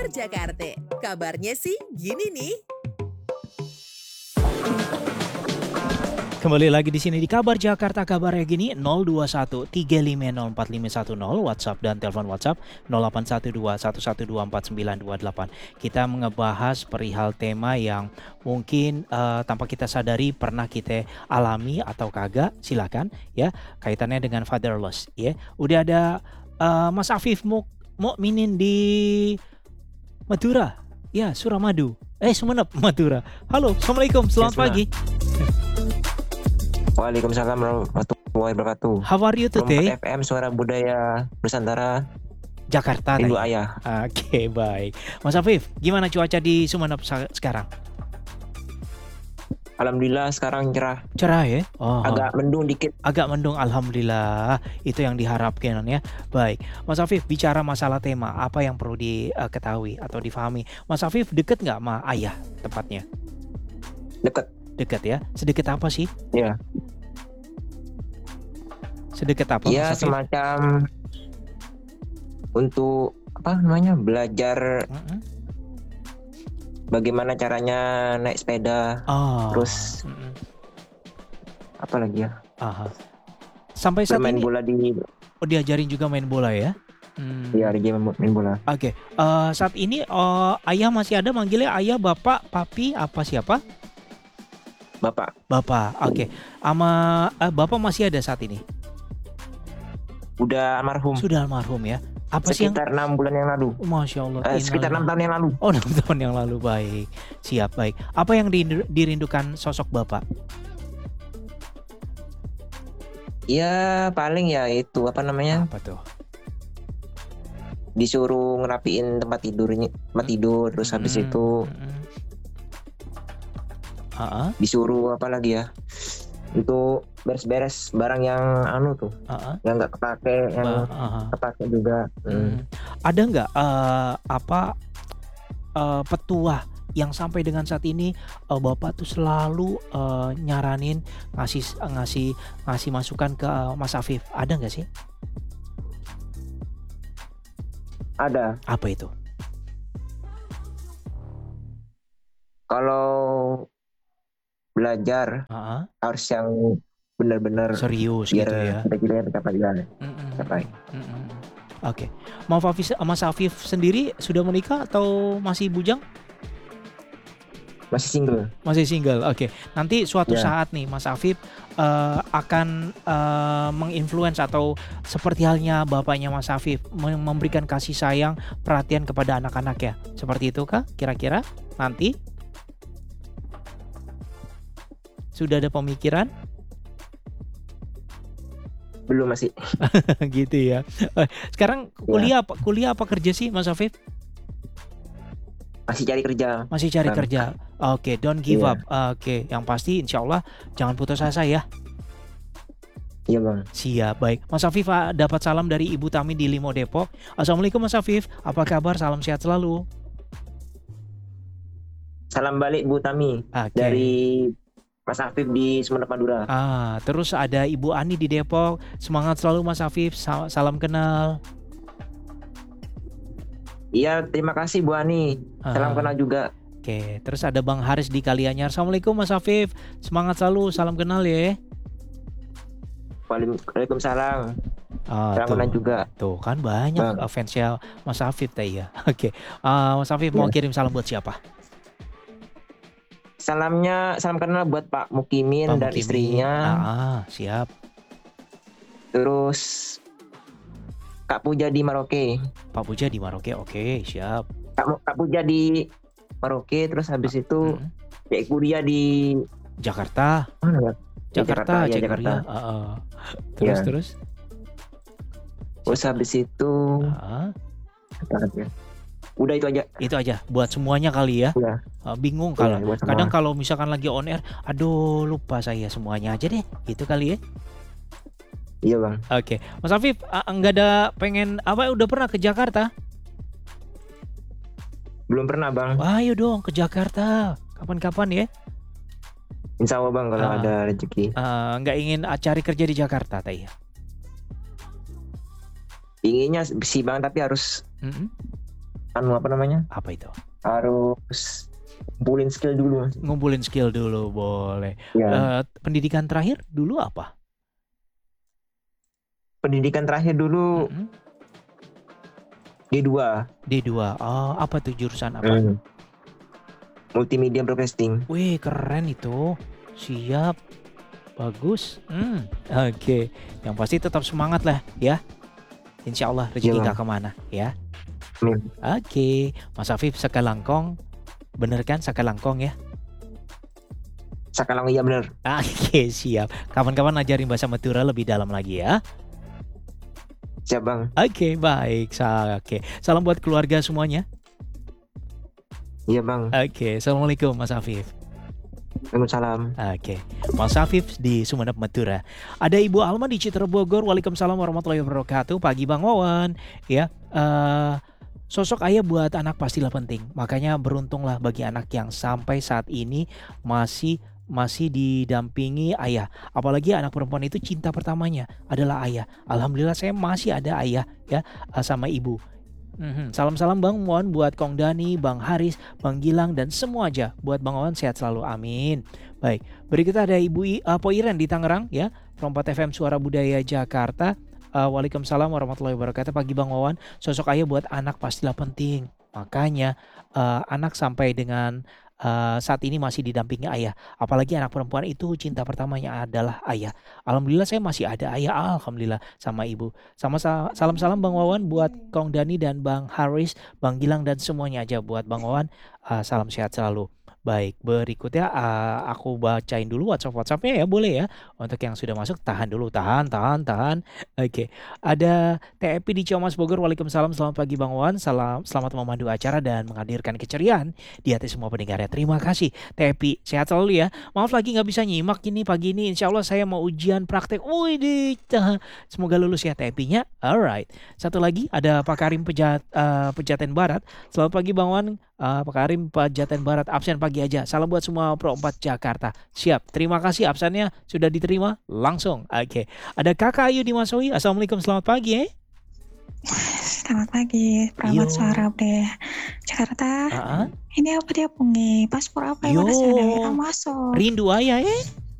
Kabar Jakarta. Kabarnya sih gini nih. Kembali lagi di sini di Kabar Jakarta, kabarnya gini 021-350-4510 WhatsApp dan telepon WhatsApp 0812-112-4928. Kita mengebahas perihal tema yang mungkin tanpa kita sadari pernah kita alami atau kagak, silakan ya, kaitannya dengan fatherless ya. Udah ada Mas Afif Mukminin di Madura. Ya, Suramadu. Sumeneb, Madura. Halo, Assalamualaikum, selamat pagi. Waalaikumsalam warahmatullahi wabarakatuh. How are you today? FM Suara Budaya Nusantara, Jakarta. Rindu Ayah. Oke, baik. Mas Afif, gimana cuaca di Sumeneb sekarang? Alhamdulillah sekarang cerah. Cerah ya? Agak mendung dikit. Agak mendung, alhamdulillah. Itu yang diharapkan ya. Baik, Mas Afif, bicara masalah tema, apa yang perlu diketahui atau difahami? Mas Afif deket nggak sama ayah tepatnya? Dekat ya? Sedekat apa sih? Iya. Sedekat apa? Iya, Mas Afif? semacam untuk belajar bagaimana caranya naik sepeda. Terus apa lagi ya? Sampai saat bermain ini bola di. diajarin juga main bola ya? Iya, dia main bola. Oke. Saat ini ayah masih ada manggilnya ayah, bapak, papi, apa siapa? Bapak. Oke. Sama bapak masih ada saat ini? Udah almarhum. Sudah almarhum ya. Apa sih yang Sekitar 6 bulan yang lalu. Masya Allah. Sekitar 6 tahun yang lalu. 6 tahun yang lalu. Baik. Siap, baik. Apa yang dirindukan sosok bapak? Ya paling ya itu Apa tuh? disuruh ngerapiin tempat tidur terus habis itu disuruh apa lagi ya, untuk beres-beres barang yang yang nggak kepake, yang kepake juga. Ada nggak petuah yang sampai dengan saat ini bapak tuh selalu nyaranin, ngasih masukan ke Mas Afif? Ada nggak sih? Ada. Apa itu? Kalau belajar harus yang benar-benar serius biar gitu ya. kita capai. Oke. Mas Afif sendiri sudah menikah atau masih bujang? Masih single. Oke. Nanti suatu saat nih Mas Afif akan menginfluence atau seperti halnya bapaknya Mas Afif memberikan kasih sayang, perhatian kepada anak-anak ya. Seperti itu kah kira-kira nanti? Sudah ada pemikiran? Belum, masih. Gitu ya. Sekarang kuliah apa kerja sih Mas Afif? Masih cari kerja. Oke, don't give up. Oke, yang pasti insya Allah jangan putus asa ya. Iya bang. Siap, baik. Mas Afif dapat salam dari Ibu Tami di Limo Depok. Assalamualaikum Mas Afif, apa kabar? Salam sehat selalu. Salam balik Bu Tami dari Mas Afif di Sumeneb Madura. Terus ada Ibu Ani di Depok. Semangat selalu Mas Afif. Salam kenal. Iya, terima kasih Bu Ani. Salam kenal juga. Oke, terus ada Bang Haris di Kalianyar. Assalamualaikum Mas Afif. Semangat selalu. Salam kenal ya. Waalaikumsalam. Salam kenal juga. Tuh kan banyak fansnya Mas Afif tadi ya. Oke. Mas Afif mau kirim salam buat siapa? Salam kenal buat Pak Mukimin dan istrinya. Siap. Terus Kak Puja di Maroke. Pak Puja di Maroke, oke, siap. Kak Puja di Maroke, terus habis itu Cek kuliah di Jakarta. Jakarta. Terus. Terus habis itu udah itu aja. Buat semuanya kali ya. Bingung kadang kalau misalkan lagi on air, aduh lupa saya semuanya aja deh, gitu kali ya. Iya bang. Oke, Mas Afif nggak ada pengen udah pernah ke Jakarta? Belum pernah bang. Ayo dong ke Jakarta, kapan-kapan ya. Insya Allah bang, kalau ada rezeki. Nggak ingin cari kerja di Jakarta tadi ya? Inginnya sih bang, tapi harus apa namanya? Apa itu? Harus ngumpulin skill dulu, Mas. Ngumpulin skill dulu, boleh. Ya. Pendidikan terakhir dulu apa? Pendidikan terakhir dulu D2. D2. Oh, apa tuh jurusan apa? Multimedia Broadcasting. Wih, keren itu. Siap. Bagus. Oke. Yang pasti tetap semangat lah ya. Insya Allah rezeki gak kemana ya. Oke. Mas Afif Sakalangkong. Bener kan Sakalangkong ya? Sakalangkong, iya bener. Oke, siap. Kapan-kapan ajarin bahasa Madura lebih dalam lagi ya. Siap Bang. Oke, baik. Oke. Salam buat keluarga semuanya. Iya Bang. Oke, Assalamualaikum Mas Afif. Waalaikumsalam. Oke, Mas Afif di Sumeneb Madura. Ada Ibu Alma di Citra Bogor. Waalaikumsalam warahmatullahi wabarakatuh. Pagi Bang Wawan. Ya, sosok ayah buat anak pastilah penting. Makanya beruntunglah bagi anak yang sampai saat ini masih didampingi ayah. Apalagi anak perempuan itu cinta pertamanya adalah ayah. Alhamdulillah saya masih ada ayah ya sama ibu. Salam-salam Bang Wawan buat Kong Dani, Bang Haris, Bang Gilang dan semua aja. Buat Bang Wawan sehat selalu, amin. Baik, berikutnya ada Ibu Poiren di Tangerang ya, from 4 FM Suara Budaya Jakarta. Waalaikumsalam warahmatullahi wabarakatuh. Pagi Bang Wawan, sosok ayah buat anak pastilah penting. Makanya anak sampai dengan saat ini masih didampingi ayah. Apalagi anak perempuan itu cinta pertamanya adalah ayah. Alhamdulillah saya masih ada ayah, alhamdulillah, sama ibu. Salam-salam Bang Wawan buat Kong Dani dan Bang Haris, Bang Gilang dan semuanya aja buat Bang Wawan. Salam sehat selalu. Baik, berikutnya aku bacain dulu WhatsApp-nya ya, boleh ya. Untuk yang sudah masuk tahan dulu, tahan. Oke. Ada TEP di Ciamas Bogor. Waalaikumsalam, selamat pagi Bang Wawan. Selamat memandu acara dan menghadirkan keceriaan di hati semua pendengar ya. Terima kasih TEP, sehat selalu ya. Maaf lagi nggak bisa nyimak ini pagi ini. Insya Allah saya mau ujian praktek. Semoga lulus ya TEP-nya. Alright. Satu lagi ada Pak Karim Pejaten Barat. Selamat pagi Bang Wawan. Pak Karim Pejaten Barat absen pagi aja. Salam buat semua Pro 4 Jakarta. Siap. Terima kasih absennya sudah diterima langsung. Oke. Ada Kakak Ayu di Masohi. Assalamualaikum, selamat pagi. Selamat pagi. Selamat suara budaya Jakarta. Ini apa dia pungi paspor apa yang masuk? Rindu ayah